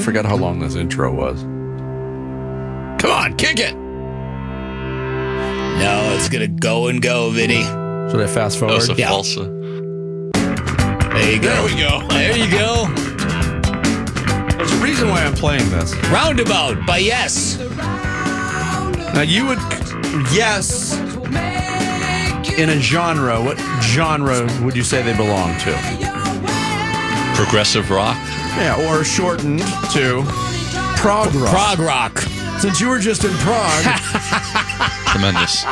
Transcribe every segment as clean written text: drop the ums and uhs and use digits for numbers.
forgot how long this intro was. Come on, kick it. No, it's going to go and go, Vinny. Should I fast forward? That was a Yeah. falsa. There you go. There we go. There you go. There's a reason why I'm playing this. Roundabout by Yes. Now, you would... Yes. In a genre, what genre would you say they belong to? Progressive rock. Yeah, or shortened to prog rock. Prog rock. Since you were just in Prague, Tremendous.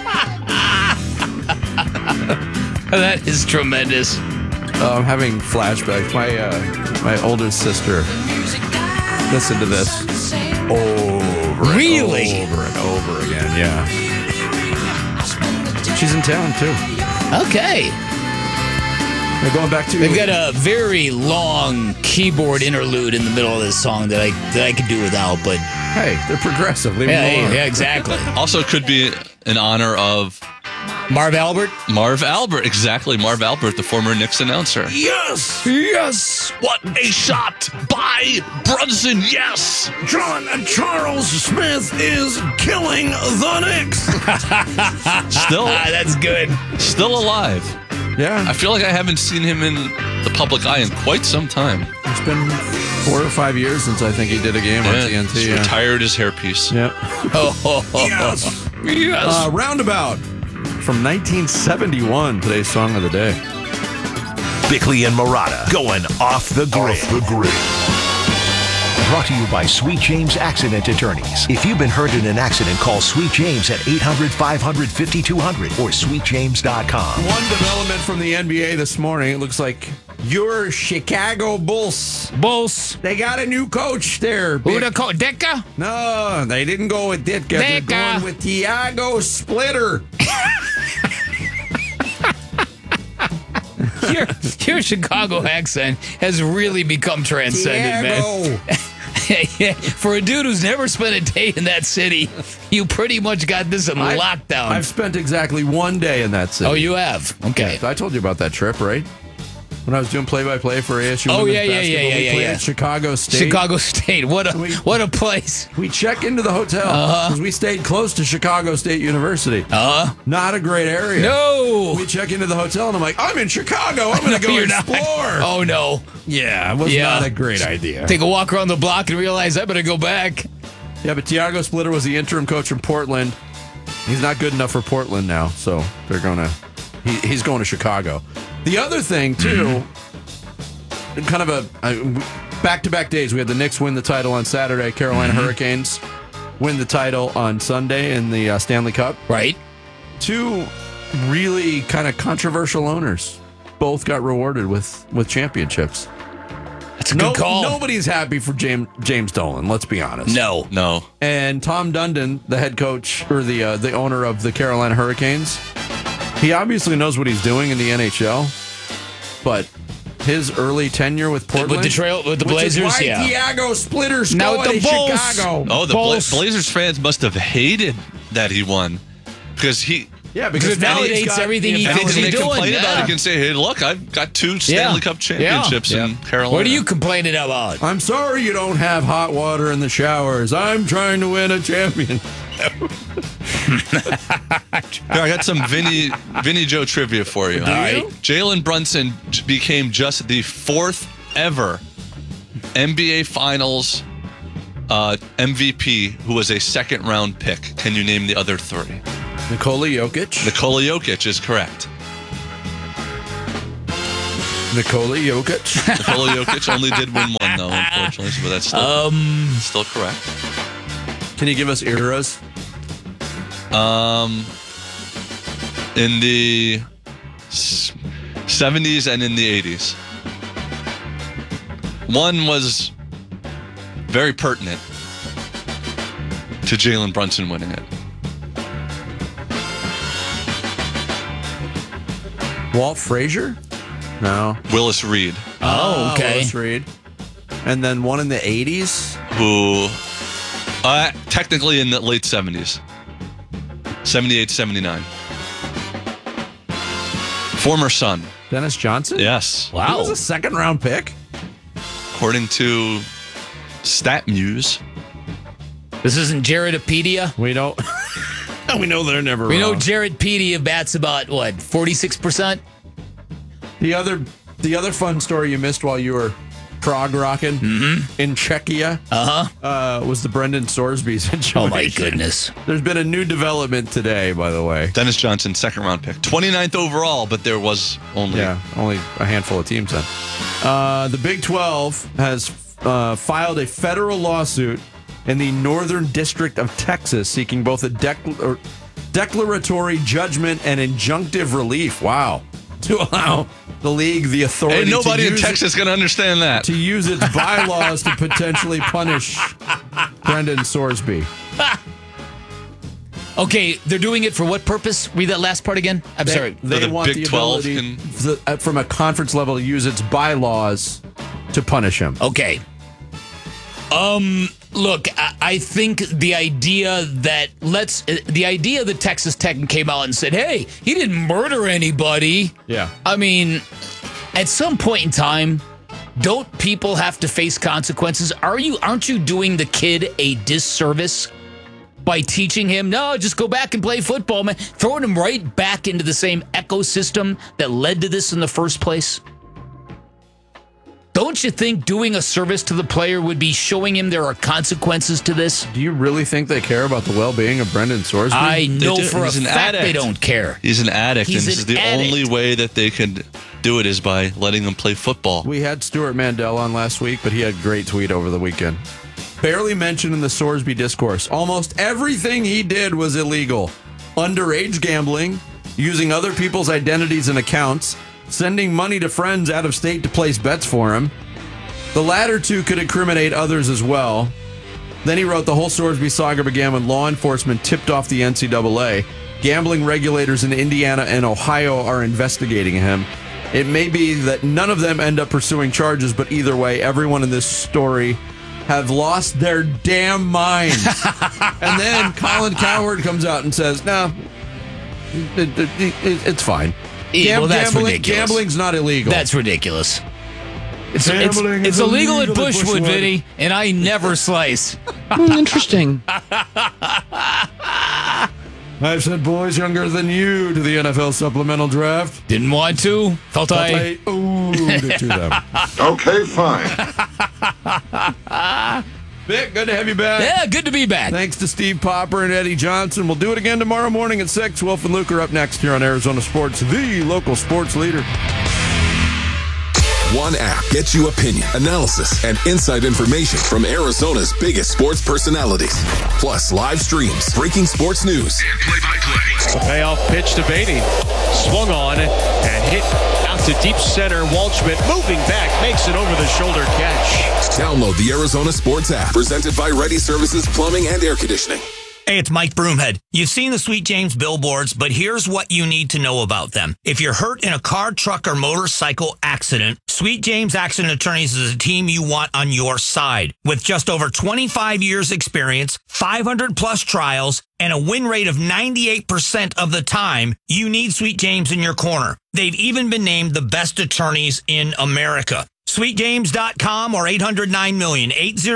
That is tremendous. I'm having flashbacks. My older sister listened to this over Really? and over and over again. Yeah, she's in town too. Okay. We're going back to. They've got a very long keyboard interlude in the middle of this song that I could do without, but Hey, they're progressive. Leave yeah, them alone. yeah, exactly. Also could be in honor of Marv Albert? Marv Albert. Exactly, Marv Albert, the former Knicks announcer. Yes, Yes! What a shot by Brunson, yes! John and Charles Smith is killing the Knicks. That's good. Still alive. Yeah, I feel like I haven't seen him in the public eye in quite some time. it's been 4 or 5 years since I think he did a game on TNT. He's Yeah. retired his hairpiece. Yeah. Yes. Yes. Roundabout from 1971. Today's song of the day. Bickley and Murata going off the grid. Brought to you by Sweet James Accident Attorneys. If you've been hurt in an accident, call Sweet James at 800-500-5200 or sweetjames.com. One development from the NBA this morning. It looks like your Chicago Bulls. They got a new coach there. Who the coach? Decca? No, they didn't go with Ditka. They're Ditka. going with Tiago Splitter. Your Chicago accent has really become transcendent, man. For a dude who's never spent a day in that city, you pretty much got this in lockdown. I've spent exactly 1 day in that city. Oh, you have? Okay. I told you about that trip, right? When I was doing play-by-play for ASU. Oh, women's yeah, basketball, we played at Chicago State. Chicago State. What a place. We check into the hotel because we stayed close to Chicago State University. Not a great area. No. We check into the hotel and I'm like, I'm in Chicago. I'm going to go You're not. explore. Oh, no. Yeah, it was not a great idea. Take a walk around the block and realize I better go back. Yeah, but Tiago Splitter was the interim coach from Portland. He's not good enough for Portland now, so they're going to. He's going to Chicago. The other thing too, kind of a back-to-back days. We had the Knicks win the title on Saturday. Carolina Hurricanes win the title on Sunday in the Stanley Cup. Right. Two really kind of controversial owners both got rewarded with championships. That's a good call. Nobody's happy for James Dolan. Let's be honest. No. And Tom Dundon, the head coach or the owner of the Carolina Hurricanes, he obviously knows what he's doing in the NHL, but his early tenure with Portland, with the Blazers, which is why Tiago Splitter's now going with the to Bulls. Chicago. Oh, the Blazers fans must have hated that he won because he. Yeah, because it validates everything he thinks They he's doing. complain about it. Yeah. He can say, "Hey, look, I've got 2 Stanley Cup championships in Carolina." What are you complaining about? I'm sorry you don't have hot water in the showers. I'm trying to win a champion. Here, I got some Vinny Joe trivia for you. All right. Jalen Brunson became just the 4th ever NBA Finals MVP who was a second-round pick. Can you name the other 3? Nikola Jokic. Nikola Jokic is correct. Nikola Jokic. Nikola Jokic only did win 1, though, unfortunately, but that's still correct. Can you give us eras? In the 70s and in the 80s. One was very pertinent to Jalen Brunson winning it. Walt Frazier? No. Willis Reed, Oh, okay. Willis Reed. And then one in the 80s? who technically in the late 70s. 78, 79. Former Sun. Dennis Johnson? Yes. He was a second-round pick. According to StatMuse. This isn't Jaredopedia. We don't. We know they're never We know wrong. Jaredpedia bats about, 46%? The other fun story you missed while you were prog rocking in Czechia was the Brendan Sorsby situation. Oh, my goodness. There's been a new development today, by the way. Dennis Johnson, second round pick. 29th overall, but there was only... Yeah, only a handful of teams then. The Big 12 has filed a federal lawsuit in the Northern District of Texas seeking both a declaratory judgment and injunctive relief. Wow. To allow the league the authority Ain't nobody in use Texas going to understand that. to use its bylaws to potentially punish Brendan Sorsby. Okay, they're doing it for what purpose? Read that last part again. I'm sorry. They the want Big the 12 ability from a conference level to use its bylaws to punish him. Okay. Look, I think the idea that Texas Tech came out and said, "Hey, he didn't murder anybody." Yeah. I mean, at some point in time, don't people have to face consequences? Aren't you doing the kid a disservice by teaching him, no, just go back and play football, man? Throwing him right back into the same ecosystem that led to this in the first place? Don't you think doing a service to the player would be showing him there are consequences to this? Do you really think they care about the well-being of Brendan Sorsby? I know do. for a He's an fact they addict. don't care. He's an addict, He's and this an is the addict. only way that they can do it is by letting him play football. We had Stuart Mandel on last week, but he had a great tweet over the weekend. Barely mentioned in the Sorsby discourse. Almost everything he did was illegal. Underage gambling, using other people's identities and accounts, sending money to friends out of state to place bets for him. The latter two could incriminate others as well. Then he wrote, the whole Sorsby saga began when law enforcement tipped off the NCAA. Gambling regulators in Indiana and Ohio are investigating him. It may be that none of them end up pursuing charges, but either way, everyone in this story have lost their damn minds. And then Colin Cowherd comes out and says, no, it's fine. Well, that's ridiculous. Gambling's not illegal. That's ridiculous. It's Gambling is illegal at illegal at Bushwood, Bushwood. Vinny, and I never slice. Interesting. I've sent boys younger than you to the NFL supplemental draft. Didn't want to. Felt I owed it to them. Okay, fine. Vic, good to have you back. Yeah, good to be back. Thanks to Steve Popper and Eddie Johnson. We'll do it again tomorrow morning at 6. Wolf and Luke are up next here on Arizona Sports, the local sports leader. One app gets you opinion, analysis, and inside information from Arizona's biggest sports personalities. Plus live streams, breaking sports news, and play-by-play. Payoff pitch to Beatty. Swung on and hit out to deep center. Waldschmidt moving back, makes it over the shoulder catch. Download the Arizona Sports app, presented by Ready Services Plumbing and Air Conditioning. Hey, it's Mike Broomhead. You've seen the Sweet James billboards, but here's what you need to know about them. If you're hurt in a car, truck, or motorcycle accident, Sweet James Accident Attorneys is a team you want on your side. With just over 25 years experience, 500 plus trials, and a win rate of 98% of the time, you need Sweet James in your corner. They've even been named the best attorneys in America. SweetJames.com or 800-9-million,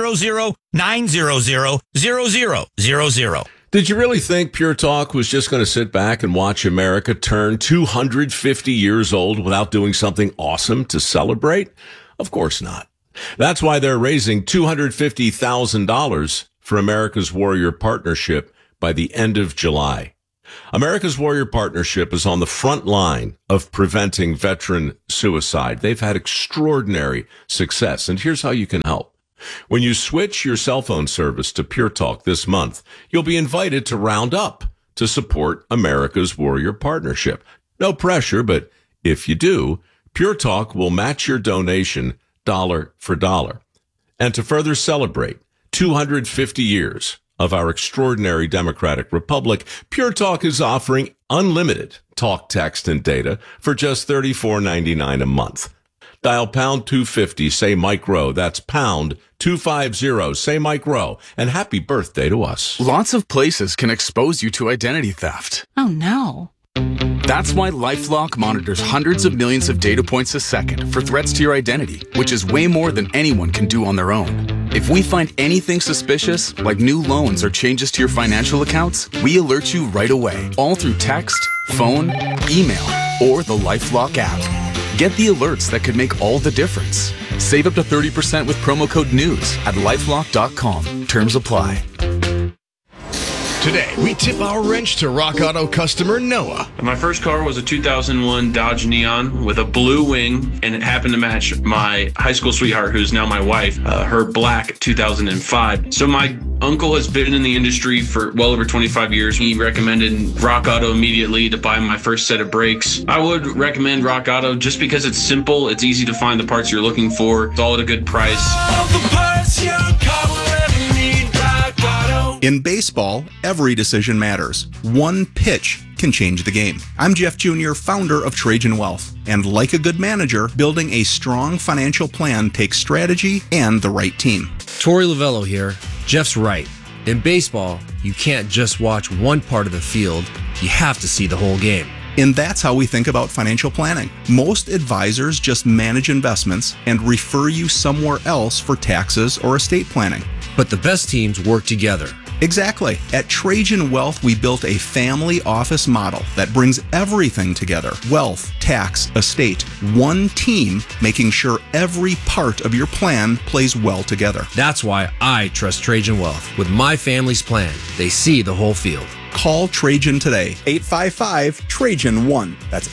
800-900-0000. Did you really think Pure Talk was just going to sit back and watch America turn 250 years old without doing something awesome to celebrate? Of course not. That's why they're raising $250,000 for America's Warrior Partnership by the end of July. America's Warrior Partnership is on the front line of preventing veteran suicide. They've had extraordinary success, and here's how you can help. When you switch your cell phone service to Pure Talk this month, you'll be invited to round up to support America's Warrior Partnership. No pressure, but if you do, Pure Talk will match your donation dollar for dollar. And to further celebrate 250 years of our extraordinary democratic republic, Pure Talk is offering unlimited talk, text, and data for just $34.99 a month. Dial pound 250, say Mike Rowe. That's pound 250, say Mike Rowe. And happy birthday to us. Lots of places can expose you to identity theft. Oh, no. That's why LifeLock monitors hundreds of millions of data points a second for threats to your identity, which is way more than anyone can do on their own. If we find anything suspicious, like new loans or changes to your financial accounts, we alert you right away, all through text, phone, email, or the LifeLock app. Get the alerts that could make all the difference. Save up to 30% with promo code NEWS at lifelock.com. Terms apply. Today, we tip our wrench to Rock Auto customer Noah. My first car was a 2001 Dodge Neon with a blue wing, and it happened to match my high school sweetheart, who's now my wife, her black 2005. So my uncle has been in the industry for well over 25 years. He recommended Rock Auto immediately to buy my first set of brakes. I would recommend Rock Auto just because it's simple, it's easy to find the parts you're looking for, it's all at a good price. All the parts your car will ever need, Rock Auto. In baseball, every decision matters. One pitch can change the game. I'm Jeff Jr., founder of Trajan Wealth. And like a good manager, building a strong financial plan takes strategy and the right team. Torey Lavello here. Jeff's right. In baseball, you can't just watch one part of the field. You have to see the whole game. And that's how we think about financial planning. Most advisors just manage investments and refer you somewhere else for taxes or estate planning. But the best teams work together. Exactly. At Trajan Wealth, we built a family office model that brings everything together. Wealth, tax, estate. One team making sure every part of your plan plays well together. That's why I trust Trajan Wealth. With my family's plan, they see the whole field. Call Trajan today. 855-TRAJAN-1. That's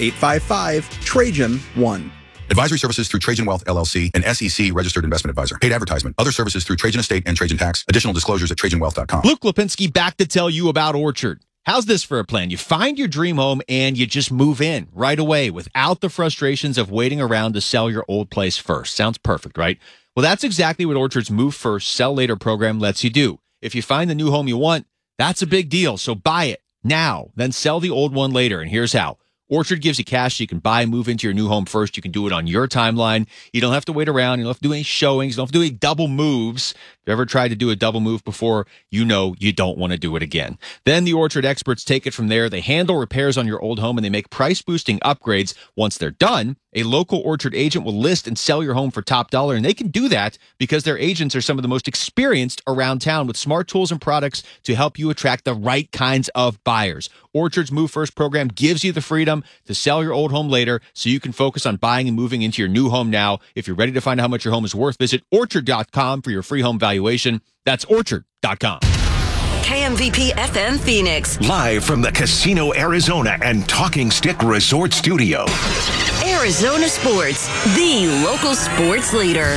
855-TRAJAN-1. Advisory services through Trajan Wealth, LLC, an SEC registered investment advisor. Paid advertisement. Other services through Trajan Estate and Trajan Tax. Additional disclosures at TrajanWealth.com. Luke Lipinski back to tell you about Orchard. How's this for a plan? You find your dream home and you just move in right away without the frustrations of waiting around to sell your old place first. Sounds perfect, right? Well, that's exactly what Orchard's Move First, Sell Later program lets you do. If you find the new home you want, that's a big deal. So buy it now, then sell the old one later. And here's how. Orchard gives you cash so you can buy and move into your new home first. You can do it on your timeline. You don't have to wait around. You don't have to do any showings. You don't have to do any double moves. If you ever tried to do a double move before, you know you don't want to do it again. Then the Orchard experts take it from there. They handle repairs on your old home and they make price-boosting upgrades. Once they're done, a local Orchard agent will list and sell your home for top dollar. And they can do that because their agents are some of the most experienced around town with smart tools and products to help you attract the right kinds of buyers. Orchard's Move First program gives you the freedom to sell your old home later so you can focus on buying and moving into your new home now. If you're ready to find out how much your home is worth, visit Orchard.com for your free home valuation. That's Orchard.com. KMVP FM Phoenix. Live from the Casino Arizona and Talking Stick Resort Studio. Arizona Sports, the local sports leader.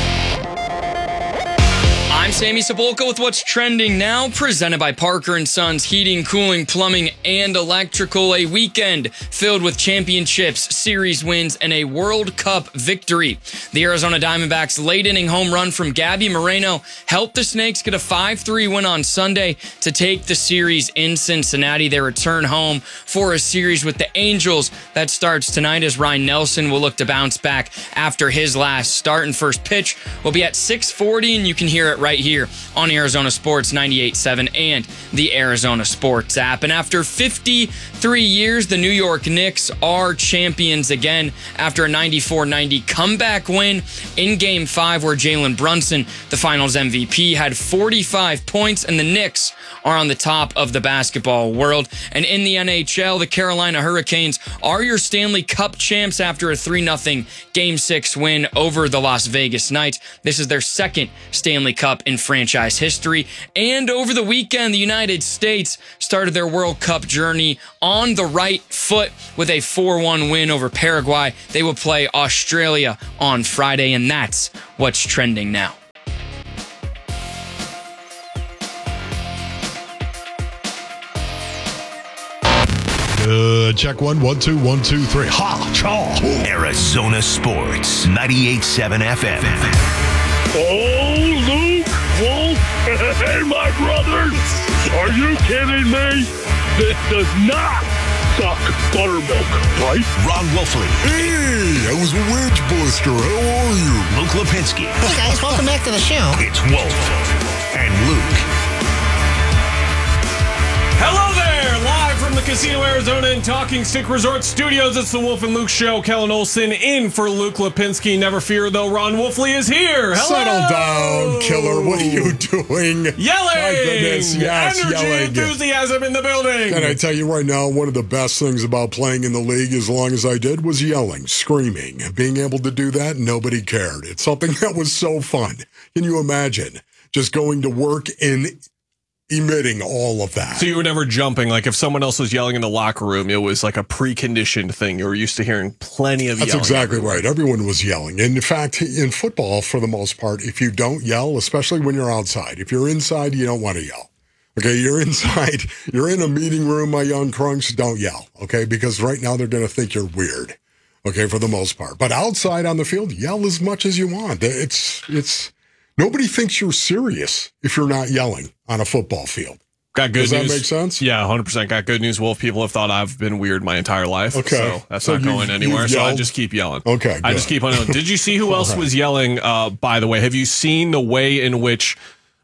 I'm Sammy Sepulka with what's trending now, presented by Parker & Sons Heating, Cooling, Plumbing, and Electrical. A weekend filled with championships, series wins, and a World Cup victory. The Arizona Diamondbacks' late-inning home run from Gabby Moreno helped the Snakes get a 5-3 win on Sunday to take the series in Cincinnati. They return home for a series with the Angels that starts tonight as Ryan Nelson will look to bounce back after his last start. And first pitch will be at 6:40, and you can hear it right here on Arizona Sports 98.7 and the Arizona Sports app. And after 53 years, the New York Knicks are champions again after a 94-90 comeback win in Game 5 where Jalen Brunson, the Finals MVP, had 45 points, and the Knicks are on the top of the basketball world. And in the NHL, the Carolina Hurricanes are your Stanley Cup champs after a 3-0 Game 6 win over the Las Vegas Knights. This is their second Stanley Cup in franchise history. And over the weekend, the United States started their World Cup journey on the right foot with a 4-1 win over Paraguay. They will play Australia on Friday, and that's what's trending now. Check 1, 1, 2, 1, 2, 3. Ha! Chaw! Arizona Sports 98.7 FM. Oh, Luke, Wolf, hey, my brothers, are you kidding me? This does not suck buttermilk, right? Ron Wolfley. Hey, I was a Wedge Buster. How are you? Luke Lipinski. Hey, guys, welcome back to the show. It's Wolf and Luke. Hello there, live from the the Casino Arizona and Talking Stick Resort Studios. It's the Wolf and Luke Show. Kellen Olson in for Luke Lipinski. Never fear, though, Ron Wolfley is here. Hello! Settle down, killer. What are you doing? Yelling! My goodness, yes, Energy, yelling. enthusiasm in the building. Can I tell you right now, one of the best things about playing in the league as long as I did was yelling, screaming. Being able to do that, nobody cared. It's something that was so fun. Can you imagine just going to work and emitting all of that? So you were never jumping. Like if someone else was yelling in the locker room, it was like a preconditioned thing. You were used to hearing plenty of yelling. That's exactly right. Everyone was yelling. And in fact, in football, for the most part, if you don't yell, especially when you're outside, if you're inside, you don't want to yell. Okay, you're inside, you're in a meeting room, my young crunks, don't yell. Okay, because right now they're going to think you're weird. Okay, for the most part. But outside on the field, yell as much as you want. It's nobody thinks you're serious if you're not yelling on a football field. Got good news. news. Does that make sense? Yeah, 100%. Got good news, Wolf. People have thought I've been weird my entire life. Okay. So that's not going anywhere. So I just keep yelling. Okay, I just keep on yelling. Did you see who else was yelling, by the way? Have you seen the way in which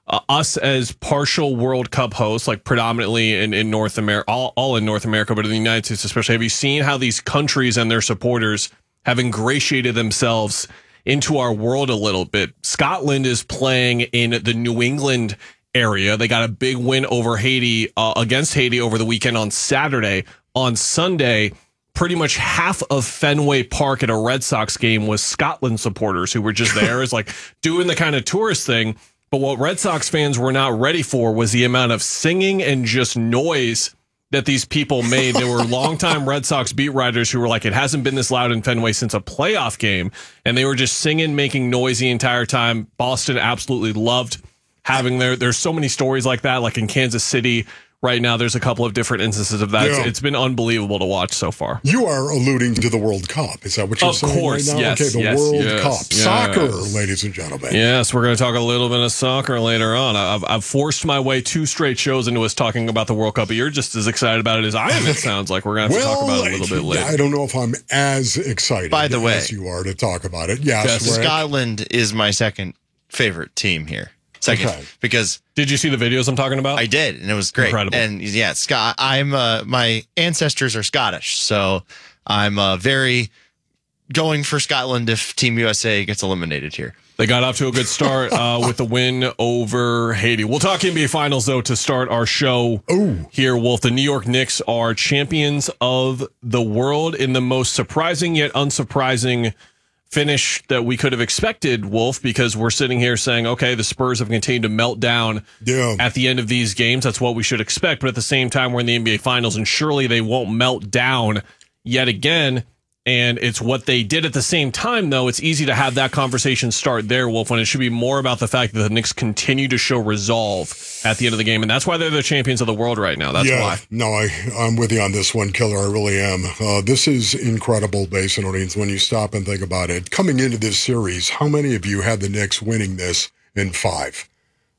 us as partial World Cup hosts, like predominantly in North America, all in North America, but in the United States especially, have you seen how these countries and their supporters have ingratiated themselves into our world a little bit? Scotland is playing in the New England area. They got a big win over Haiti, against Haiti over the weekend on Saturday. On Sunday, pretty much half of Fenway Park at a Red Sox game was Scotland supporters who were just there as like doing the kind of tourist thing. But what Red Sox fans were not ready for was the amount of singing and just noise that these people made. There were longtime Red Sox beat writers who were like, it hasn't been this loud in Fenway since a playoff game. And they were just singing, making noise the entire time. Boston absolutely loved having there's so many stories like that, like in Kansas City right now. There's a couple of different instances of that. Yeah. It's been unbelievable to watch so far. You are alluding to the World Cup. Is that what you're saying course, right now? yes, Okay, the yes, World yes, Cup. yes. Soccer, ladies and gentlemen. Yes, we're going to talk a little bit of soccer later on. I've forced my way 2 straight shows into us talking about the World Cup, but you're just as excited about it as I am, it sounds like. We're going to have to talk about it a little bit later. I don't know if I'm as excited By the way, as you are to talk about it. Yes, Rick. Scotland is my second favorite team here. Because did you see the videos I'm talking about? I did, and it was great. Incredible. And yeah, I'm my ancestors are Scottish, so I'm very going for Scotland if Team USA gets eliminated here. They got off to a good start with the win over Haiti. We'll talk NBA Finals, though, to start our show here, Wolf. The New York Knicks are champions of the world in the most surprising yet unsurprising finish that we could have expected, Wolf, because we're sitting here saying, okay, the Spurs have continued to melt down at the end of these games. That's what we should expect. But at the same time, we're in the NBA Finals, and surely they won't melt down yet again. And it's what they did at the same time, though. It's easy to have that conversation start there, Wolf, when it should be more about the fact that the Knicks continue to show resolve at the end of the game. And that's why they're the champions of the world right now. That's why. No, I'm with you on this one, Killer. I really am. This is incredible, Basin Orleans, when you stop and think about it. Coming into this series, how many of you had the Knicks winning this in 5?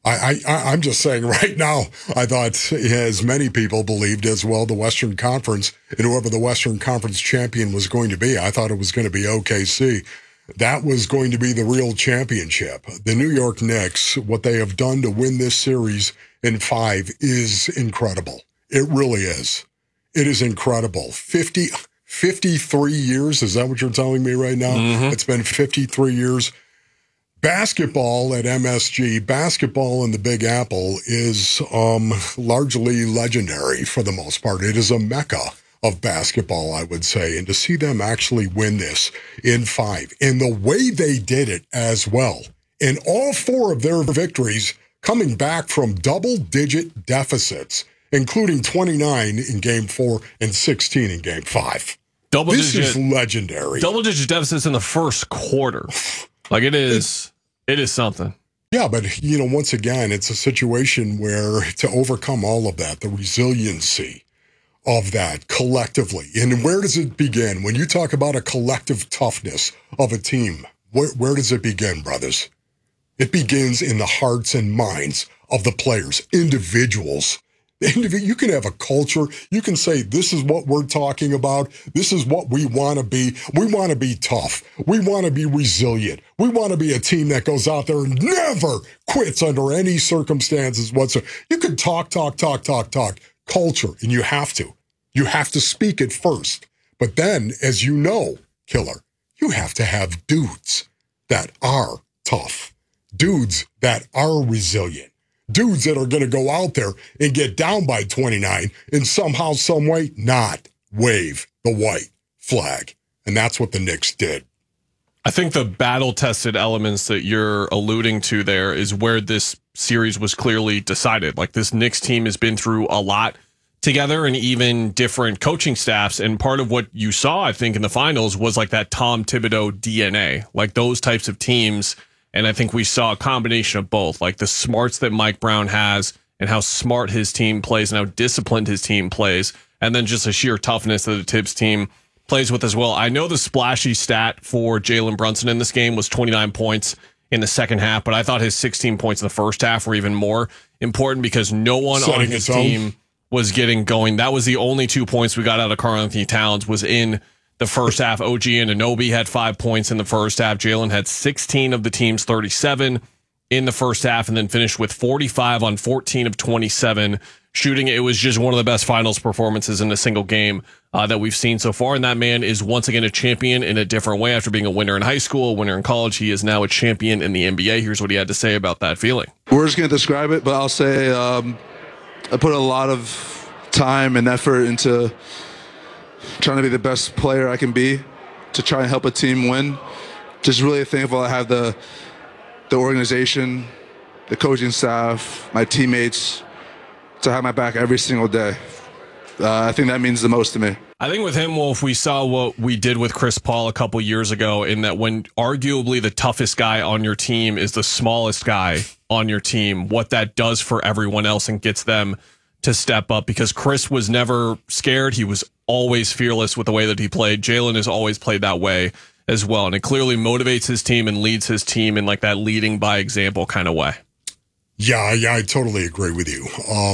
I'm just saying right now, I thought, as many people believed as well, the Western Conference and whoever the Western Conference champion was going to be, I thought it was going to be OKC. That was going to be the real championship. The New York Knicks, what they have done to win this series in 5 is incredible. It really is. It is incredible. 53 years, is that what you're telling me right now? Mm-hmm. It's been 53 years. Basketball at MSG, basketball in the Big Apple is largely legendary for the most part. It is a mecca of basketball, I would say. And to see them actually win this in 5, and the way they did it as well, in all 4 of their victories coming back from double-digit deficits, including 29 in Game 4 and 16 in Game 5. This is legendary. Double-digit deficits in the first quarter. Like it is something. Yeah, but once again, it's a situation where to overcome all of that, the resiliency of that collectively, and where does it begin? When you talk about a collective toughness of a team, where does it begin, brothers? It begins in the hearts and minds of the players, individuals. You can have a culture. You can say, this is what we're talking about. This is what we want to be. We want to be tough. We want to be resilient. We want to be a team that goes out there and never quits under any circumstances whatsoever. You can talk culture, and you have to. You have to speak it first. But then, as you know, Killer, you have to have dudes that are tough, dudes that are resilient, dudes that are going to go out there and get down by 29 and somehow, some way, not wave the white flag. And that's what the Knicks did. I think the battle-tested elements that you're alluding to there is where this series was clearly decided. Like, this Knicks team has been through a lot together and even different coaching staffs. And part of what you saw, I think, in the finals was like that Tom Thibodeau DNA, like those types of teams. And I think we saw a combination of both, like the smarts that Mike Brown has and how smart his team plays and how disciplined his team plays. And then just a sheer toughness that the Tibbs team plays with as well. I know the splashy stat for Jalen Brunson in this game was 29 points in the second half, but I thought his 16 points in the first half were even more important because no one on his team was getting going. That was the only 2 points we got out of Karl-Anthony Towns was in the first half. OG Anunoby had 5 points in the first half. Jalen had 16 of the team's 37 in the first half and then finished with 45 on 14 of 27 shooting. It was just one of the best finals performances in a single game that we've seen so far. And that man is once again a champion in a different way. After being a winner in high school, a winner in college, he is now a champion in the NBA. Here's what he had to say about that feeling. Words can't describe it, but I'll say I put a lot of time and effort into trying to be the best player I can be to try and help a team win. Just really thankful I have the organization, the coaching staff, my teammates to have my back every single day. I think that means the most to me. I think with him, Wolf, we saw what we did with Chris Paul a couple years ago in that when arguably the toughest guy on your team is the smallest guy on your team, what that does for everyone else and gets them to step up, because Chris was never scared. He was always fearless with the way that he played. Jalen has always played that way as well. And it clearly motivates his team and leads his team in like that leading by example kind of way. Yeah, I totally agree with you.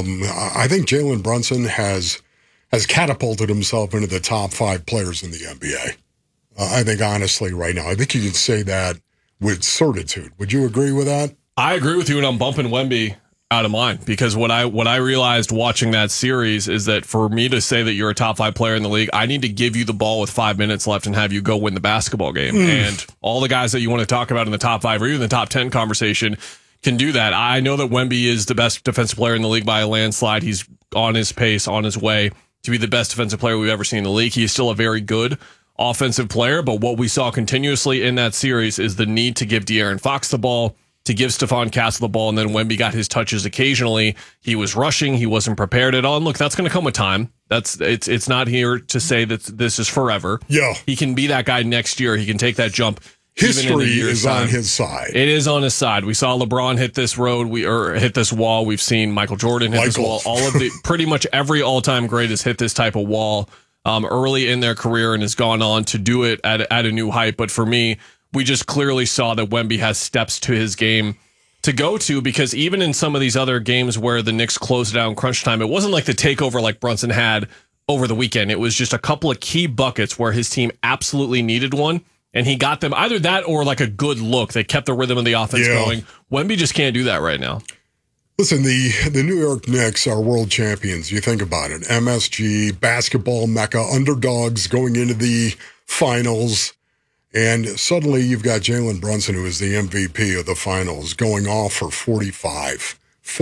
I think Jalen Brunson has catapulted himself into the top 5 players in the NBA. I think honestly right now, I think you can say that with certitude. Would you agree with that? I agree with you, and I'm bumping Wemby out of mine, because what I realized watching that series is that for me to say that you're a top 5 player in the league, I need to give you the ball with 5 minutes left and have you go win the basketball game. And all the guys that you want to talk about in the top 5 or even the top 10 conversation can do that. I know that Wemby is the best defensive player in the league by a landslide. He's on his pace, on his way to be the best defensive player we've ever seen in the league. He is still a very good offensive player, but what we saw continuously in that series is the need to give De'Aaron Fox the ball, to give Stephon Castle the ball, and then Wemby got his touches occasionally. He was rushing. He wasn't prepared at all. And look, that's going to come with time. It's not here to say that this is forever. Yeah. He can be that guy next year. He can take that jump. History is on his side. It is on his side. We saw LeBron hit this hit this wall. We've seen Michael Jordan hit this wall. All of the pretty much every all-time great has hit this type of wall early in their career and has gone on to do it at a new height. But for me, we just clearly saw that Wemby has steps to his game to go to, because even in some of these other games where the Knicks closed down crunch time, it wasn't like the takeover like Brunson had over the weekend. It was just a couple of key buckets where his team absolutely needed one. And he got them either that or like a good look. They kept the rhythm of the offense going. Wemby just can't do that right now. Listen, the New York Knicks are world champions. You think about it. MSG, basketball mecca, underdogs going into the finals. And suddenly you've got Jalen Brunson, who is the MVP of the finals, going off for 45.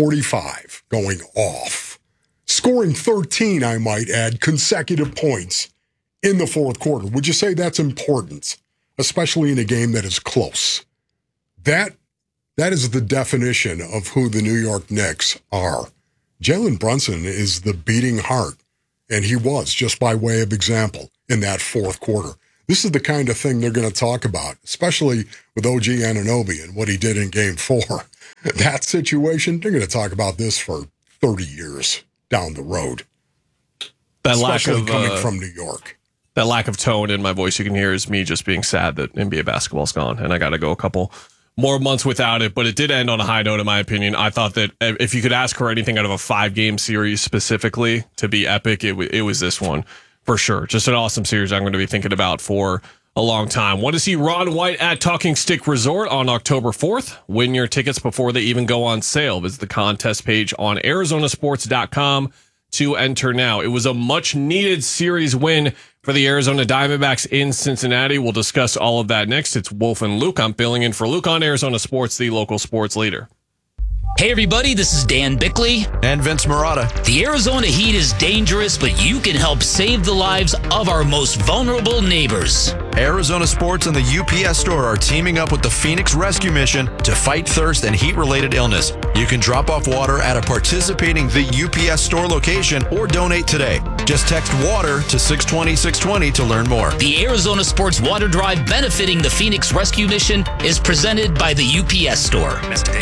45 going off. Scoring 13, I might add, consecutive points in the fourth quarter. Would you say that's important? Especially in a game that is close. That is the definition of who the New York Knicks are. Jalen Brunson is the beating heart, and he was, just by way of example, in that fourth quarter. This is the kind of thing they're going to talk about, especially with OG Anunoby and what he did in Game 4. That situation, they're going to talk about this for 30 years down the road. That especially lack of coming from New York. That lack of tone in my voice you can hear is me just being sad that NBA basketball's gone, and I got to go a couple more months without it. But it did end on a high note, in my opinion. I thought that if you could ask for anything out of a 5-game series specifically to be epic, it was this one for sure. Just an awesome series I'm going to be thinking about for a long time. Want to see Ron White at Talking Stick Resort on October 4th? Win your tickets before they even go on sale. Visit the contest page on Arizonasports.com to enter now. It was a much-needed series win for the Arizona Diamondbacks in Cincinnati. We'll discuss all of that next. It's Wolf and Luke. I'm filling in for Luke on Arizona Sports, the local sports leader. Hey everybody, this is Dan Bickley. And Vince Marotta. The Arizona heat is dangerous, but you can help save the lives of our most vulnerable neighbors. Arizona Sports and the UPS Store are teaming up with the Phoenix Rescue Mission to fight thirst and heat-related illness. You can drop off water at a participating The UPS Store location or donate today. Just text WATER to 620-620 to learn more. The Arizona Sports Water Drive benefiting the Phoenix Rescue Mission is presented by the UPS Store.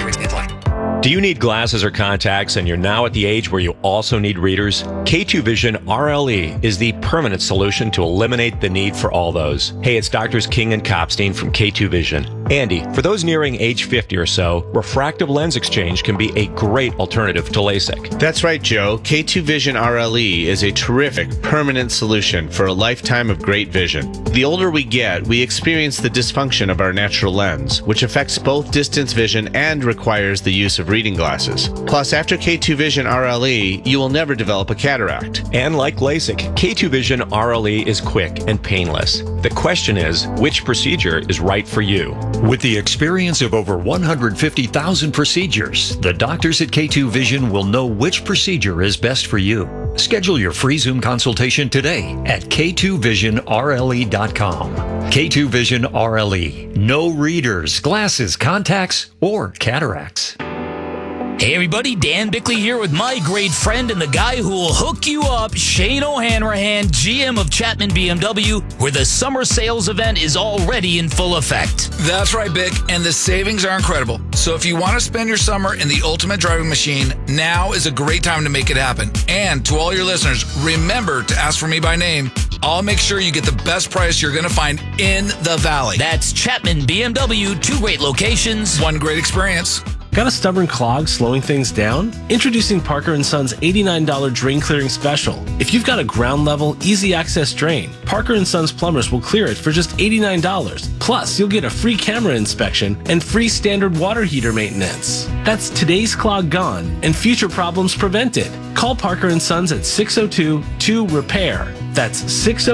Do you need glasses or contacts and you're now at the age where you also need readers? K2 Vision RLE is the permanent solution to eliminate the need for all those. Hey, it's Doctors King and Kopstein from K2 Vision. Andy, for those nearing age 50 or so, refractive lens exchange can be a great alternative to LASIK. That's right, Joe. K2 Vision RLE is a terrific permanent solution for a lifetime of great vision. The older we get, we experience the dysfunction of our natural lens, which affects both distance vision and requires the use of reading glasses. Plus, after K2 Vision RLE, you will never develop a cataract. And like LASIK, K2 Vision RLE is quick and painless. The question is, which procedure is right for you? With the experience of over 150,000 procedures, the doctors at K2 Vision will know which procedure is best for you. Schedule your free Zoom consultation today at k2visionrle.com. K2 Vision RLE. No readers, glasses, contacts, or cataracts. Hey everybody, Dan Bickley here with my great friend and the guy who will hook you up, Shane O'Hanrahan, GM of Chapman BMW, where the summer sales event is already in full effect. That's right, Bick, and the savings are incredible. So if you want to spend your summer in the ultimate driving machine, now is a great time to make it happen. And to all your listeners, remember to ask for me by name. I'll make sure you get the best price you're going to find in the Valley. That's Chapman BMW, 2 great locations, 1 great experience. Got a stubborn clog slowing things down? Introducing Parker & Son's $89 drain clearing special. If you've got a ground level, easy access drain, Parker & Son's plumbers will clear it for just $89. Plus, you'll get a free camera inspection and free standard water heater maintenance. That's today's clog gone and future problems prevented. Call Parker & Sons at 602-2-REPAIR. That's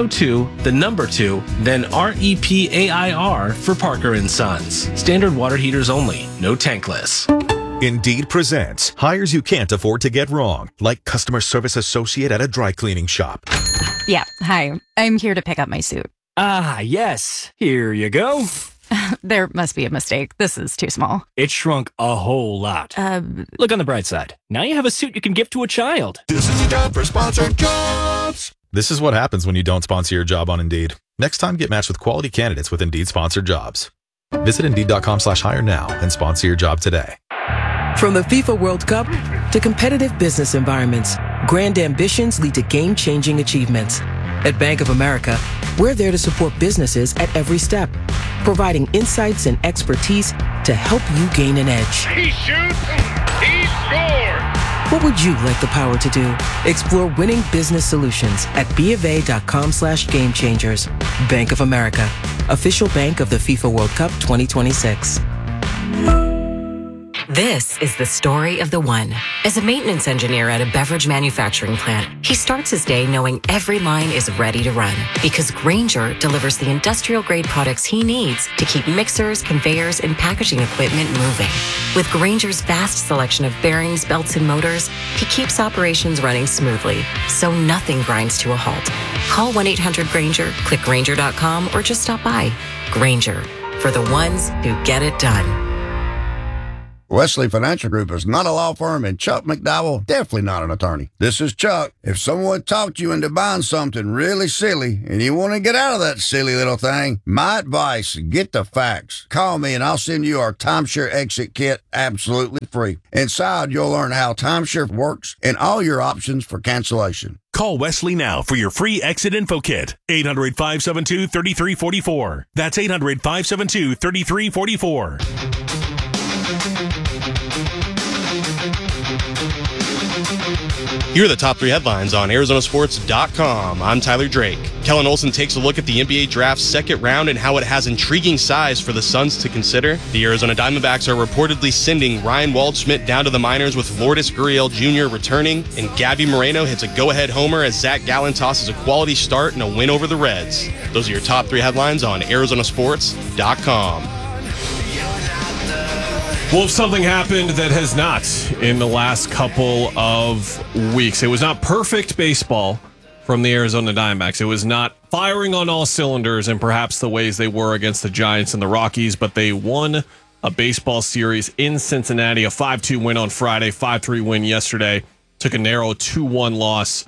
602-2, then REPAIR for Parker & Sons. Standard water heaters only, no tankless. Indeed presents hires you can't afford to get wrong, like customer service associate at a dry cleaning shop. Yeah, hi. I'm here to pick up my suit. Ah, yes. Here you go. There must be a mistake. This is too small. It shrunk a whole lot. Look on the bright side. Now you have a suit you can give to a child. This is a job for Sponsored Jobs. This is what happens when you don't sponsor your job on Indeed. Next time, get matched with quality candidates with Indeed sponsored jobs. Visit Indeed.com/hire now and sponsor your job today. From the FIFA World Cup to competitive business environments, grand ambitions lead to game-changing achievements. At Bank of America, we're there to support businesses at every step, providing insights and expertise to help you gain an edge. He shoots, he scores! What would you like the power to do? Explore winning business solutions at BofA.com/gamechangers. Bank of America, official bank of the FIFA World Cup 2026. This is the story of the one. As a maintenance engineer at a beverage manufacturing plant, he starts his day knowing every line is ready to run because Grainger delivers the industrial-grade products he needs to keep mixers, conveyors, and packaging equipment moving. With Grainger's vast selection of bearings, belts, and motors, he keeps operations running smoothly, so nothing grinds to a halt. Call 1-800-GRAINGER, click Grainger.com, or just stop by. Grainger, for the ones who get it done. Wesley Financial Group is not a law firm, and Chuck McDowell definitely not an attorney. This is Chuck. If someone talked you into buying something really silly and you want to get out of that silly little thing, my advice, get the facts. Call me and I'll send you our timeshare exit kit absolutely free. Inside, you'll learn how timeshare works and all your options for cancellation. Call Wesley now for your free exit info kit. 800-572-3344. That's 800-572-3344. Here are the top 3 headlines on ArizonaSports.com. I'm Tyler Drake. Kellen Olson takes a look at the NBA draft's second round and how it has intriguing size for the Suns to consider. The Arizona Diamondbacks are reportedly sending Ryan Waldschmidt down to the minors with Lourdes Gurriel Jr. returning. And Gabby Moreno hits a go-ahead homer as Zach Gallen tosses a quality start and a win over the Reds. Those are your top 3 headlines on ArizonaSports.com. Well, if something happened that has not in the last couple of weeks, it was not perfect baseball from the Arizona Diamondbacks. It was not firing on all cylinders in perhaps the ways they were against the Giants and the Rockies, but they won a baseball series in Cincinnati, a 5-2 win on Friday, 5-3 win yesterday, took a narrow 2-1 loss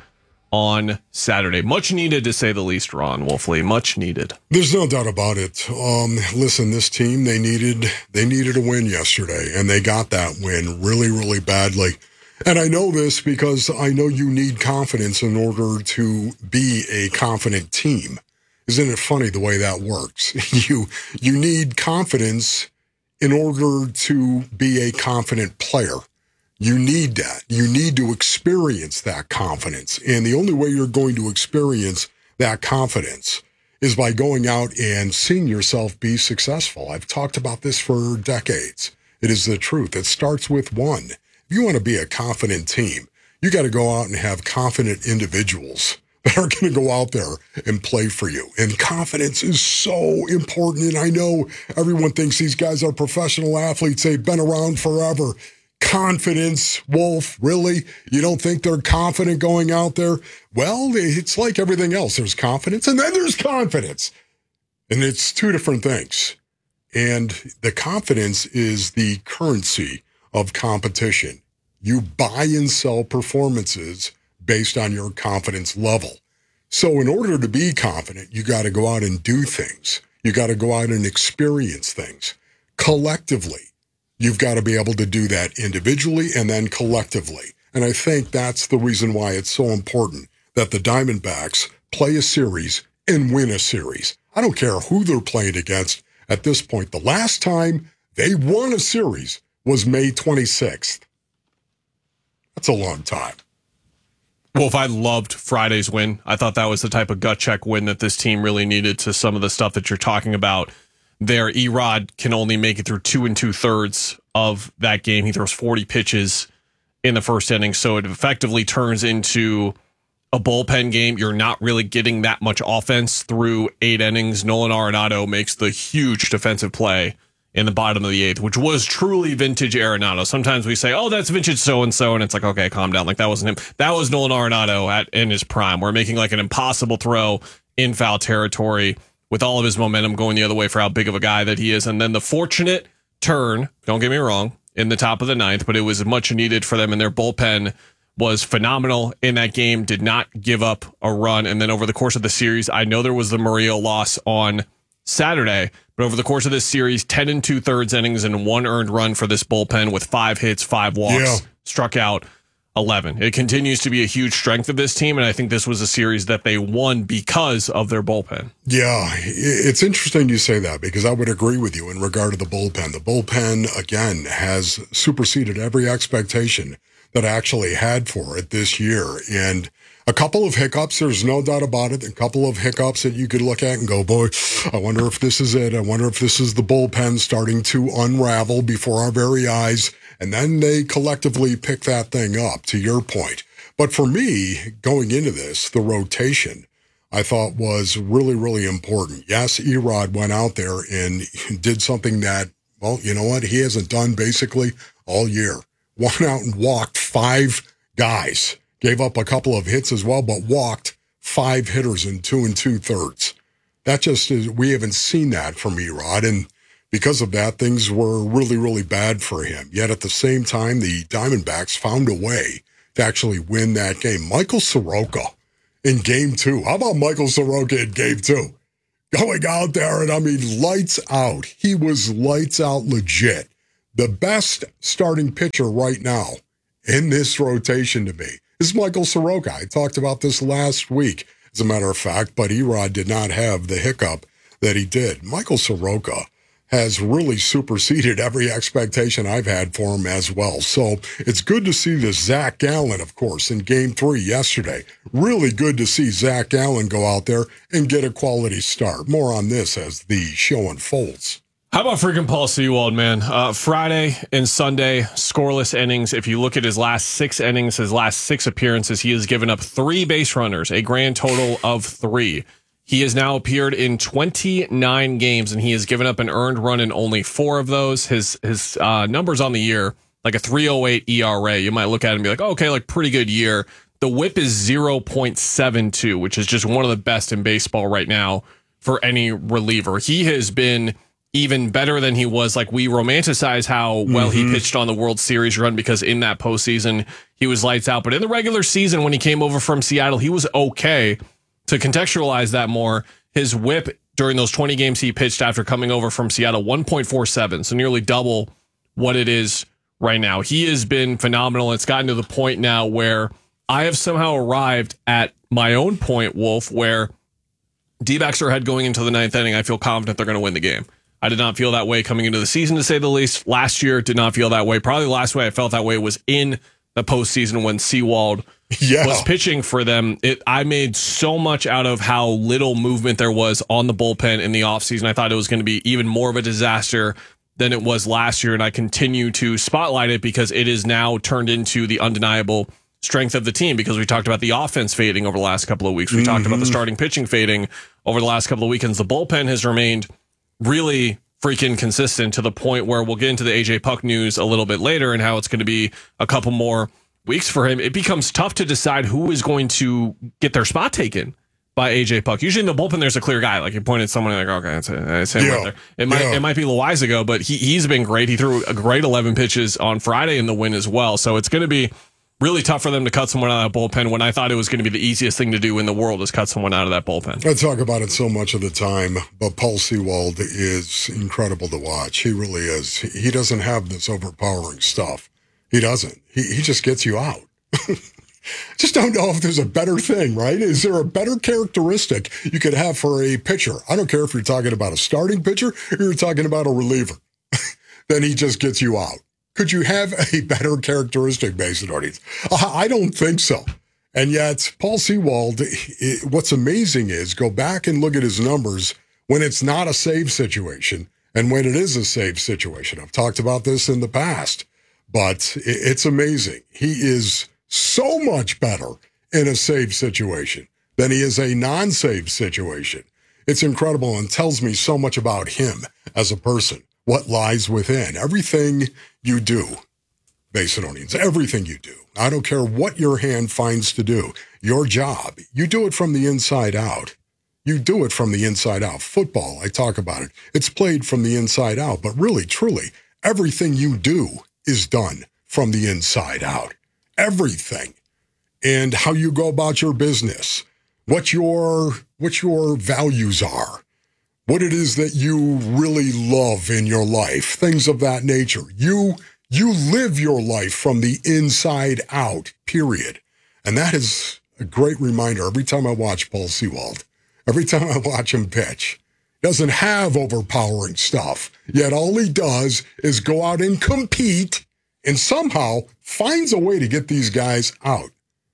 on Saturday. Much needed, to say the least, Ron Wolfley. Much needed. There's no doubt about it. Listen, this team, they needed a win yesterday, and they got that win really, really badly. And I know this because I know you need confidence in order to be a confident team. Isn't it funny the way that works? You need confidence in order to be a confident player. You need that. You need to experience that confidence. And the only way you're going to experience that confidence is by going out and seeing yourself be successful. I've talked about this for decades. It is the truth. It starts with one. If you want to be a confident team, you got to go out and have confident individuals that are going to go out there and play for you. And confidence is so important. And I know everyone thinks these guys are professional athletes. They've been around forever. Confidence, Wolf, really? You don't think they're confident going out there? Well, it's like everything else. There's confidence and then there's confidence. And it's 2 different things. And the confidence is the currency of competition. You buy and sell performances based on your confidence level. So in order to be confident, you got to go out and do things. You got to go out and experience things collectively. You've got to be able to do that individually and then collectively. And I think that's the reason why it's so important that the Diamondbacks play a series and win a series. I don't care who they're playing against at this point. The last time they won a series was May 26th. That's a long time. Wolf, I loved Friday's win. I thought that was the type of gut check win that this team really needed to some of the stuff that you're talking about. There, Erod can only make it through 2 2/3 of that game. He throws 40 pitches in the first inning, so it effectively turns into a bullpen game. You're not really getting that much offense through 8 innings. Nolan Arenado makes the huge defensive play in the bottom of the 8th, which was truly vintage Arenado. Sometimes we say, oh, that's vintage so-and-so, and it's like, okay, calm down. Like, that wasn't him. That was Nolan Arenado in his prime. We're making like an impossible throw in foul territory with all of his momentum going the other way for how big of a guy that he is. And then the fortunate turn, don't get me wrong, in the top of the 9th, but it was much needed for them, and their bullpen was phenomenal in that game, did not give up a run. And then over the course of the series, I know there was the Murillo loss on Saturday, but over the course of this series, 10 2/3 innings and 1 earned run for this bullpen with 5 hits, 5 walks, struck out 11. It continues to be a huge strength of this team, and I think this was a series that they won because of their bullpen. Yeah, it's interesting you say that because I would agree with you in regard to the bullpen. The bullpen, again, has superseded every expectation that I actually had for it this year. And a couple of hiccups, there's no doubt about it, a couple of hiccups that you could look at and go, boy, I wonder if this is it. I wonder if this is the bullpen starting to unravel before our very eyes. And then they collectively pick that thing up, to your point. But for me, going into this, the rotation, I thought was really, really important. Yes, Erod went out there and did something that, well, you know what, he hasn't done basically all year. Went out and walked 5 guys. Gave up a couple of hits as well, but walked 5 hitters in 2 2/3. That just is, we haven't seen that from Erod, and because of that, things were really, really bad for him. Yet at the same time, the Diamondbacks found a way to actually win that game. Michael Soroka in Game 2. How about Michael Soroka in Game 2? Going out there and, I mean, lights out. He was lights out legit. The best starting pitcher right now in this rotation to me is Michael Soroka. I talked about this last week, as a matter of fact, but Erod did not have the hiccup that he did. Michael Soroka has really superseded every expectation I've had for him as well. So it's good to see this Zach Gallen, of course, in Game 3 yesterday. Really good to see Zach Gallen go out there and get a quality start. More on this as the show unfolds. How about freaking Paul Sewald, man? Friday and Sunday, scoreless innings. If you look at his last 6 innings, his last 6 appearances, he has given up 3 base runners, a grand total of 3. He has now appeared in 29 games, and he has given up an earned run in only 4 of those. His numbers on the year, like a 3.08 ERA, you might look at it and be like, oh, okay, like pretty good year. The whip is 0.72, which is just one of the best in baseball right now for any reliever. He has been even better than he was. Like, we romanticize how well he pitched on the World Series run because in that postseason, he was lights out. But in the regular season, when he came over from Seattle, he was okay. To contextualize that more, his whip during those 20 games he pitched after coming over from Seattle, 1.47, so nearly double what it is right now. He has been phenomenal. It's gotten to the point now where I have somehow arrived at my own point, Wolf, where D-backs are ahead going into the 9th inning. I feel confident they're going to win the game. I did not feel that way coming into the season, to say the least. Last year, did not feel that way. Probably the last way I felt that way was in the postseason when Sewald was pitching for them. I made so much out of how little movement there was on the bullpen in the offseason. I thought it was going to be even more of a disaster than it was last year, and I continue to spotlight it because it is now turned into the undeniable strength of the team, because we talked about the offense fading over the last couple of weeks. We talked about the starting pitching fading over the last couple of weekends. The bullpen has remained really freaking consistent to the point where we'll get into the AJ Puck news a little bit later and how it's going to be a couple more weeks for him. It becomes tough to decide who is going to get their spot taken by AJ Puck. Usually in the bullpen, there's a clear guy. Like, you point at someone like, okay, it's him right there. It might be Loizago, but he's been great. He threw a great 11 pitches on Friday in the win as well. So it's going to be really tough for them to cut someone out of that bullpen when I thought it was going to be the easiest thing to do in the world is cut someone out of that bullpen. I talk about it so much of the time, but Paul Sewald is incredible to watch. He really is. He doesn't have this overpowering stuff. He doesn't. He just gets you out. Just don't know if there's a better thing, right? Is there a better characteristic you could have for a pitcher? I don't care if you're talking about a starting pitcher or you're talking about a reliever. Then he just gets you out. Could you have a better characteristic, Mason Ortiz? I don't think so. And yet, Paul Sewald, what's amazing is go back and look at his numbers when it's not a save situation and when it is a save situation. I've talked about this in the past, but it's amazing. He is so much better in a save situation than he is a non-save situation. It's incredible and tells me so much about him as a person. What lies within everything you do, Basinonians, everything you do. I don't care what your hand finds to do. Your job, you do it from the inside out. You do it from the inside out. Football, I talk about it. It's played from the inside out, but really, truly, everything you do is done from the inside out. Everything. And how you go about your business, what your values are, what it is that you really love in your life, things of that nature. You live your life from the inside out, period. And that is a great reminder every time I watch Paul Sewald, every time I watch him pitch. He doesn't have overpowering stuff, yet all he does is go out and compete and somehow finds a way to get these guys out.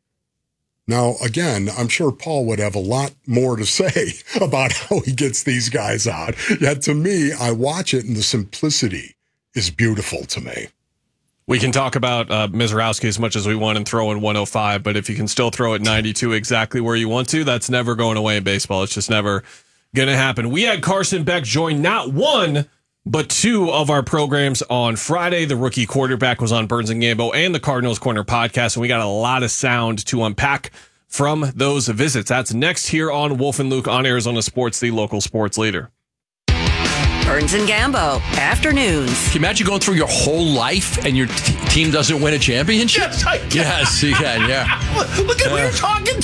Now, again, I'm sure Paul would have a lot more to say about how he gets these guys out. Yet to me, I watch it and the simplicity is beautiful to me. We can talk about Mizorowski as much as we want and throw in 105, but if you can still throw at 92 exactly where you want to, that's never going away in baseball. It's just never going to happen. We had Carson Beck join not one, but two of our programs on Friday. The rookie quarterback was on Burns and Gambo and the Cardinals Corner podcast, and we got a lot of sound to unpack from those visits. That's next here on Wolf and Luke on Arizona Sports, the local sports leader. Burns and Gambo, afternoons. Can you imagine going through your whole life and your team doesn't win a championship? Yes, I can. Yes, you can, yeah. Look at who you're talking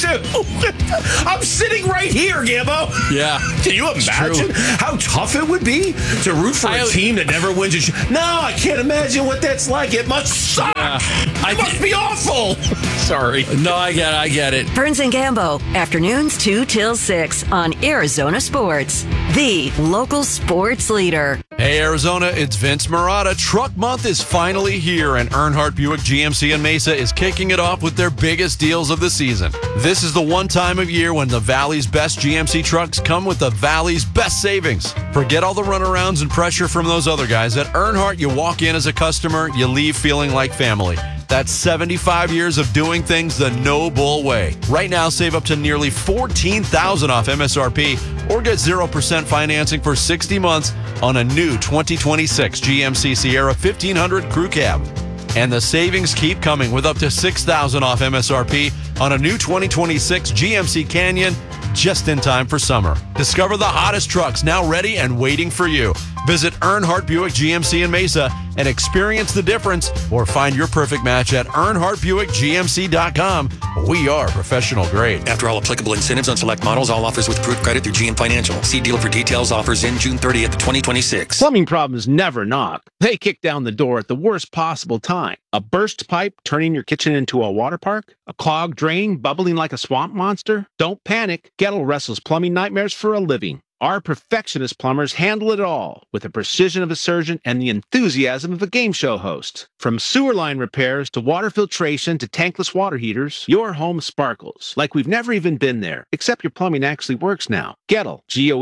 to. I'm sitting right here, Gambo. Yeah. Can you imagine how tough it would be to root for a team that never wins a No, I can't imagine what that's like. It must suck. It must be awful. Sorry. No, I get it. Burns and Gambo, afternoons 2 till 6 on Arizona Sports, the local sports leader. Hey, Arizona, it's Vince Marotta. Truck Month is finally here, and Earnhardt Buick GMC in Mesa is kicking it off with their biggest deals of the season. This is the one time of year when the Valley's best GMC trucks come with the Valley's best savings. Forget all the runarounds and pressure from those other guys. At Earnhardt, you walk in as a customer, you leave feeling like family. That's 75 years of doing things the no bull way. Right now, save up to nearly $14,000 off MSRP or get 0% financing for 60 months on a new 2026 GMC Sierra 1500 Crew Cab. And the savings keep coming with up to $6,000 off MSRP on a new 2026 GMC Canyon just in time for summer. Discover the hottest trucks now ready and waiting for you. Visit Earnhardt Buick GMC in Mesa and experience the difference, or find your perfect match at EarnhardtBuickGMC.com. We are professional grade. After all applicable incentives on select models, all offers with approved credit through GM Financial. See dealer for details. Offers in June 30th, 2026. Plumbing problems never knock. They kick down the door at the worst possible time. A burst pipe turning your kitchen into a water park? A clogged drain bubbling like a swamp monster? Don't panic. Gettle wrestles plumbing nightmares for a living. Our perfectionist plumbers handle it all with the precision of a surgeon and the enthusiasm of a game show host. From sewer line repairs to water filtration to tankless water heaters, your home sparkles like we've never even been there, except your plumbing actually works now. Gettle,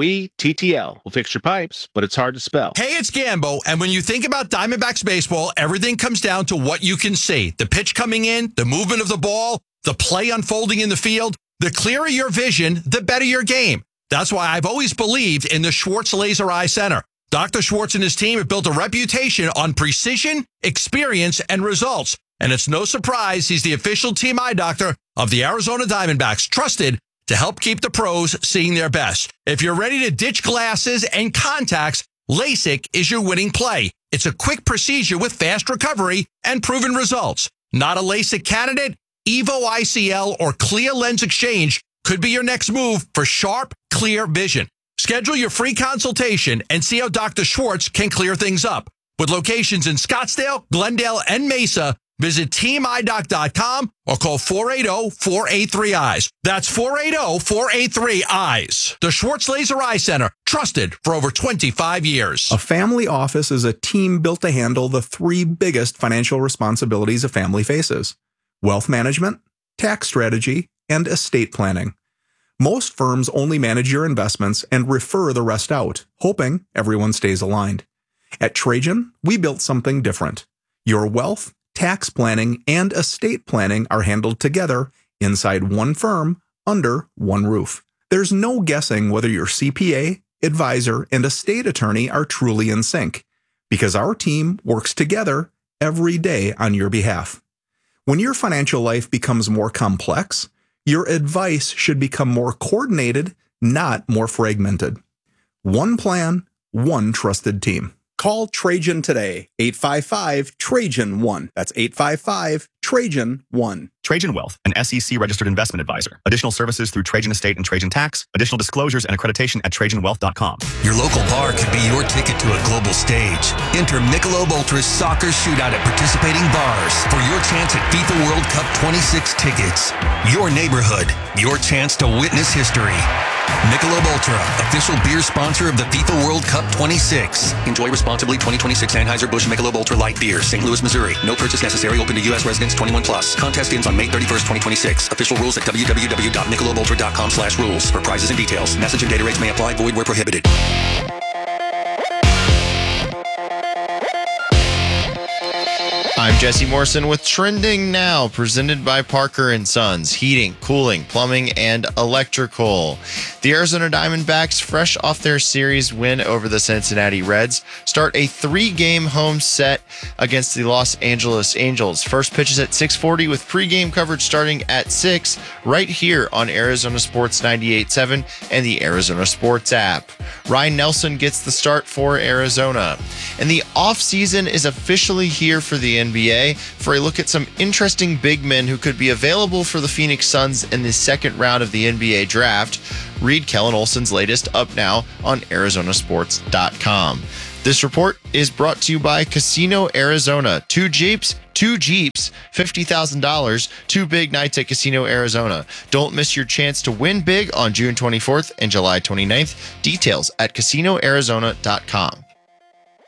Goettl, will fix your pipes, but it's hard to spell. Hey, it's Gambo, and when you think about Diamondbacks baseball, everything comes down to what you can see. The pitch coming in, the movement of the ball, the play unfolding in the field. The clearer your vision, the better your game. That's why I've always believed in the Schwartz Laser Eye Center. Dr. Schwartz and his team have built a reputation on precision, experience, and results. And it's no surprise he's the official team eye doctor of the Arizona Diamondbacks, trusted to help keep the pros seeing their best. If you're ready to ditch glasses and contacts, LASIK is your winning play. It's a quick procedure with fast recovery and proven results. Not a LASIK candidate? Evo ICL or Clear Lens Exchange could be your next move for sharp, clear vision. Schedule your free consultation and see how Dr. Schwartz can clear things up. With locations in Scottsdale, Glendale, and Mesa, visit teamidoc.com or call 480-483-EYES. That's 480-483-EYES. The Schwartz Laser Eye Center, trusted for over 25 years. A family office is a team built to handle the three biggest financial responsibilities a family faces: wealth management, tax strategy, and estate planning. Most firms only manage your investments and refer the rest out, hoping everyone stays aligned. At Trajan, we built something different. Your wealth, tax planning, and estate planning are handled together inside one firm under one roof. There's no guessing whether your CPA, advisor, and estate attorney are truly in sync, because our team works together every day on your behalf. When your financial life becomes more complex, your advice should become more coordinated, not more fragmented. One plan, one trusted team. Call Trajan today, 855-TRAJAN-1. That's 855-TRAJAN-1. Trajan Wealth, an SEC-registered investment advisor. Additional services through Trajan Estate and Trajan Tax. Additional disclosures and accreditation at TrajanWealth.com. Your local bar could be your ticket to a global stage. Enter Michelob Ultra's soccer shootout at participating bars for your chance at FIFA World Cup 26 tickets. Your neighborhood, your chance to witness history. Michelob Ultra, official beer sponsor of the FIFA World Cup 26. Enjoy responsibly. 2026 Anheuser-Busch Michelob Ultra Light Beer, St. Louis, Missouri. No purchase necessary. Open to U.S. residents 21 plus. Contest ends on May 31st, 2026. Official rules at www.michelobultra.com/rules for prizes and details. Message and data rates may apply. Void where prohibited. I'm Jesse Morrison with Trending Now, presented by Parker & Sons, heating, cooling, plumbing, and electrical. The Arizona Diamondbacks, fresh off their series win over the Cincinnati Reds, start a 3-game home set against the Los Angeles Angels. First pitch is at 6:40 with pregame coverage starting at 6 right here on Arizona Sports 98.7 and the Arizona Sports app. Ryan Nelson gets the start for Arizona. And the offseason is officially here for the NBA for a look at some interesting big men who could be available for the Phoenix Suns in the second round of the NBA draft. Read Kellen Olson's latest up now on ArizonaSports.com. This report is brought to you by Casino Arizona. 2 Jeeps, $50,000, 2 big nights at Casino Arizona. Don't miss your chance to win big on June 24th and July 29th. Details at CasinoArizona.com.